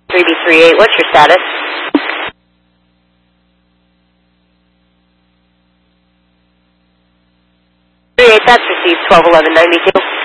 3B38, what's your status? 38, that's received 121192.